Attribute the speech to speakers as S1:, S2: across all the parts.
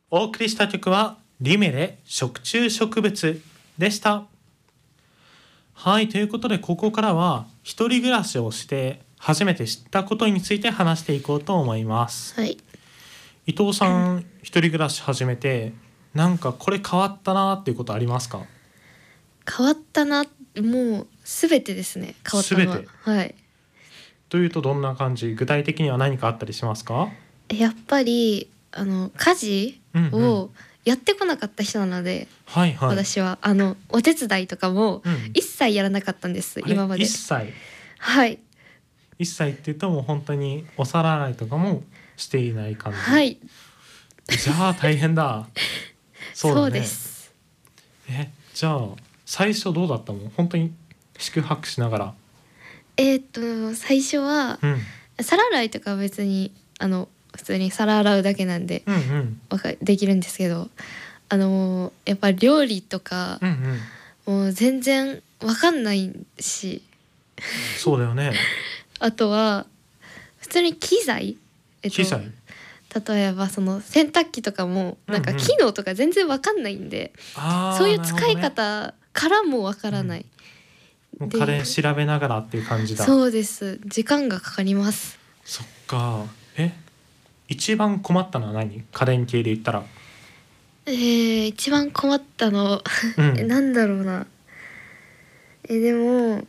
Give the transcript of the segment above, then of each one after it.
S1: お送りした曲はリメで食虫植物でした。はい、ということでここからは一人暮らしをして初めて知ったことについて話していこうと思います。
S2: はい。
S1: 伊藤さん、一人暮らし始めてなんかこれ変わったなっていうことありますか？
S2: 変わったな、もうすべてですね。変わったのは。
S1: 全て
S2: はい。
S1: というとどんな感じ、具体的には何かあったりしますか？
S2: やっぱり家事
S1: うんうん
S2: をやってこなかった人なので、
S1: はいはい。
S2: 私はお手伝いとかも
S1: うん
S2: 一切やらなかったんです
S1: あれ
S2: 今まで。
S1: 一切
S2: はい
S1: 一切って言うともう本当にお皿洗いとかもしていない感じ、
S2: はい。
S1: じゃあ大変だ。そうだね。
S2: です。
S1: じゃあ最初どうだったの？本当に宿泊しながら。
S2: 最初は
S1: うん
S2: 皿洗いとかは別に普通に皿洗うだけなんで
S1: うんうん
S2: できるんですけど、やっぱり料理とか
S1: うんうん
S2: もう全然わかんないし、
S1: そうだよね。
S2: あとは普通に機材、
S1: 機材
S2: 例えばその洗濯機とかもなんか機能とか全然わかんないんで、そういう使い
S1: なるほどね。
S2: 方からもわからない、
S1: もう家電調べながらっていう感じだ。
S2: そうです。時間がかかります。
S1: そっか。一番困ったのは何？家電系で言ったら。
S2: 一番困ったの
S1: うん
S2: なんだろうな。でも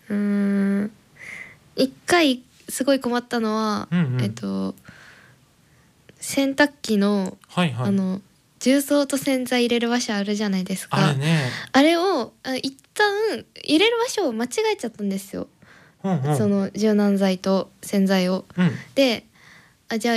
S2: 一回すごい困ったのは、
S1: うんうん
S2: 洗濯機の
S1: はいはい。
S2: 重曹と洗剤入れる場所あるじゃないですか。
S1: あれね。
S2: あれを一旦入れる場所を間違えちゃったんですよ、
S1: うんうん
S2: その柔軟剤と洗剤を。
S1: うん
S2: でじゃあ